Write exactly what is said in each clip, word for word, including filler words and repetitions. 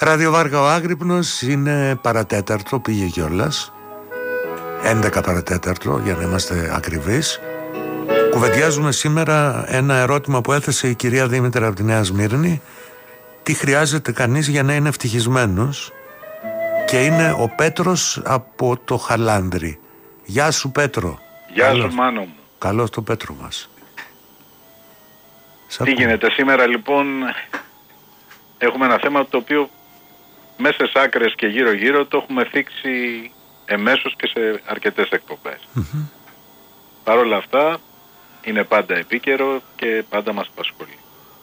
Ράδιο Βάρκα ο Άγρυπνος, είναι παρατέταρτο, πήγε κιόλας. έντεκα παρατέταρτο για να είμαστε ακριβείς. Κουβεντιάζουμε σήμερα ένα ερώτημα που έθεσε η κυρία Δήμητρα από τη Νέα Σμύρνη. Τι χρειάζεται κανείς για να είναι ευτυχισμένος? Και είναι ο Πέτρος από το Χαλάνδρι. Γεια σου Πέτρο. Γεια Καλώς. σου Μάνο μου. Καλώς το Πέτρο μας. Τι γίνεται σήμερα λοιπόν? Έχουμε ένα θέμα το οποίο μέσα στις άκρες και γύρω γύρω το έχουμε θίξει εμέσως και σε αρκετές εκπομπές. Mm-hmm. Παρ' όλα αυτά είναι πάντα επίκαιρο και πάντα μας απασχολεί.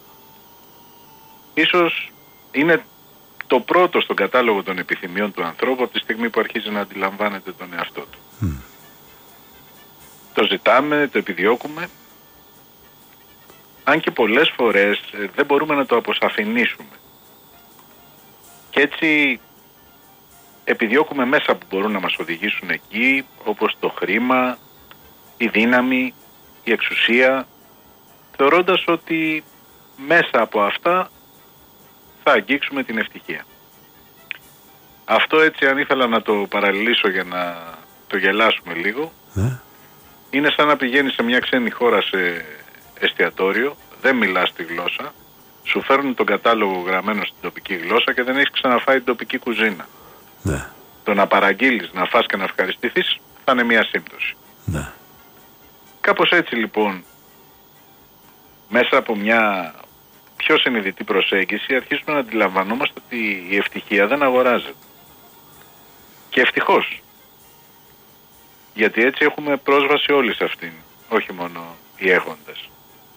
Ίσως είναι το πρώτο στον κατάλογο των επιθυμιών του ανθρώπου από τη στιγμή που αρχίζει να αντιλαμβάνεται τον εαυτό του. Mm. Το ζητάμε, το επιδιώκουμε, αν και πολλές φορές δεν μπορούμε να το αποσαφηνίσουμε. Και έτσι επιδιώκουμε μέσα που μπορούν να μας οδηγήσουν εκεί, όπως το χρήμα, η δύναμη, η εξουσία, θεωρώντας ότι μέσα από αυτά θα αγγίξουμε την ευτυχία. Αυτό έτσι, αν ήθελα να το παραλληλήσω για να το γελάσουμε λίγο, ναι. Είναι σαν να πηγαίνεις σε μια ξένη χώρα σε εστιατόριο, δεν μιλάς τη γλώσσα, σου φέρνουν τον κατάλογο γραμμένο στην τοπική γλώσσα και δεν έχεις ξαναφάει την τοπική κουζίνα. Ναι. Το να παραγγείλεις, να φας και να ευχαριστηθείς θα είναι μια σύμπτωση. Ναι. Κάπως έτσι λοιπόν, μέσα από μια πιο συνειδητή προσέγγιση αρχίζουμε να αντιλαμβανόμαστε ότι η ευτυχία δεν αγοράζεται. Και ευτυχώς. Γιατί έτσι έχουμε πρόσβαση όλοι σε αυτήν, όχι μόνο οι έχοντες.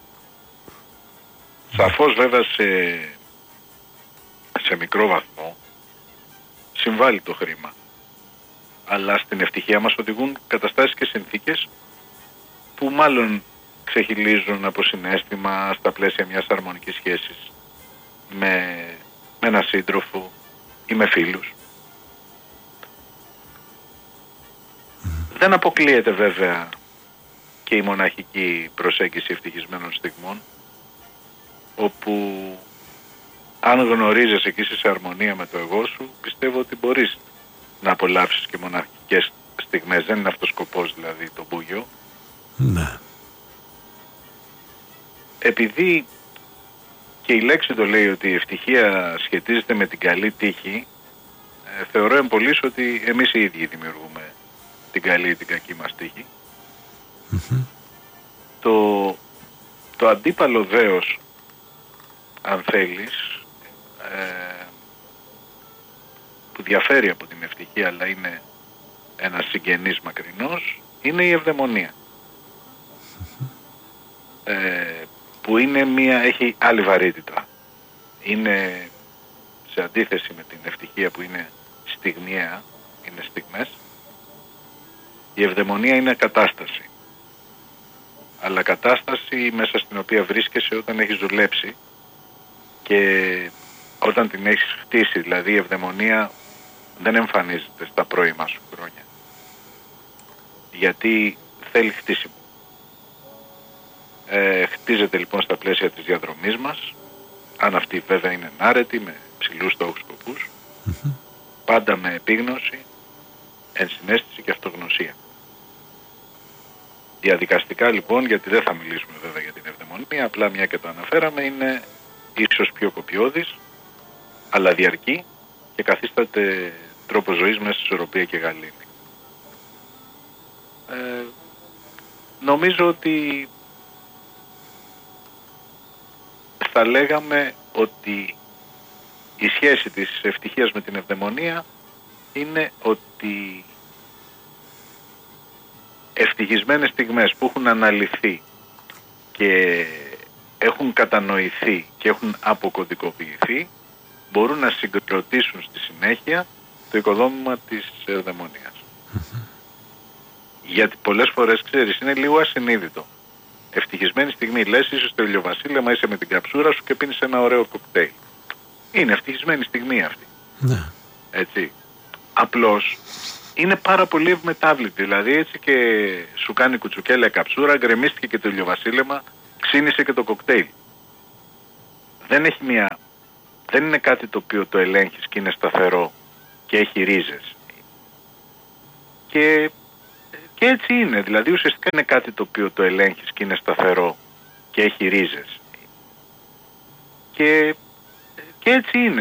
Σαφώς βέβαια σε, σε μικρό βαθμό συμβάλλει το χρήμα. Αλλά στην ευτυχία μας οδηγούν καταστάσεις και συνθήκες που μάλλον ξεχυλίζουν από συναίσθημα στα πλαίσια μιας αρμονικής σχέσης με, με έναν σύντροφο ή με φίλους. Δεν αποκλείεται βέβαια και η μοναχική προσέγγιση ευτυχισμένων στιγμών, όπου αν γνωρίζεις εκεί σε αρμονία με το εγώ σου, πιστεύω ότι μπορείς να απολαύσεις και μοναχικές στιγμές. Δεν είναι αυτός σκοπός δηλαδή το μπούγιο. Ναι. Επειδή και η λέξη το λέει ότι η ευτυχία σχετίζεται με την καλή τύχη, ε, θεωρώ εμπολής ότι εμείς οι ίδιοι δημιουργούμε την καλή ή την κακή μας τύχη. Mm-hmm. Το, το αντίπαλο δέος, αν θέλεις, ε, που διαφέρει από την ευτυχία αλλά είναι ένας συγγενής μακρινός, είναι η ευδαιμονία. Mm-hmm. Ε, που είναι μία, έχει άλλη βαρύτητα. Είναι σε αντίθεση με την ευτυχία που είναι στιγμιαία, είναι στιγμές. Η ευδαιμονία είναι κατάσταση. Αλλά κατάσταση μέσα στην οποία βρίσκεσαι όταν έχεις δουλέψει και όταν την έχεις χτίσει. Δηλαδή η ευδαιμονία δεν εμφανίζεται στα πρώιμα σου χρόνια. Γιατί θέλει χτίσιμο. Ε, χτίζεται λοιπόν στα πλαίσια της διαδρομής μας, αν αυτή βέβαια είναι ενάρετη, με ψηλούς στόχους σκοπούς, mm-hmm. πάντα με επίγνωση, ενσυναίσθηση και αυτογνωσία. Διαδικαστικά λοιπόν, γιατί δεν θα μιλήσουμε βέβαια για την ευδαιμονία, απλά μια και το αναφέραμε, είναι ίσως πιο κοπιώδης, αλλά διαρκή και καθίσταται τρόπο ζωής μέσα σε ισορροπία και γαλήνη. Ε, νομίζω ότι θα λέγαμε ότι η σχέση της ευτυχίας με την ευδαιμονία είναι ότι ευτυχισμένες στιγμές που έχουν αναλυθεί και έχουν κατανοηθεί και έχουν αποκωδικοποιηθεί μπορούν να συγκροτήσουν στη συνέχεια το οικοδόμημα της ευδαιμονίας. Mm-hmm. Γιατί πολλές φορές, ξέρεις, είναι λίγο ασυνείδητο. Ευτυχισμένη στιγμή λες, είσαι στο ηλιοβασίλεμα, είσαι με την καψούρα σου και πίνεις ένα ωραίο κοκτέιλ. Είναι ευτυχισμένη στιγμή αυτή. Ναι. Έτσι. Απλώς είναι πάρα πολύ ευμετάβλητη. Δηλαδή έτσι και σου κάνει κουτσουκέλα καψούρα, γκρεμίστηκε και το ηλιοβασίλεμα, ξύνησε και το κοκτέιλ. Δεν έχει μια δεν είναι κάτι το οποίο το ελέγχεις και είναι σταθερό και έχει ρίζες. Και, και έτσι είναι, δηλαδή ουσιαστικά είναι κάτι το οποίο το ελέγχεις και είναι σταθερό και έχει ρίζες. Και, και έτσι είναι.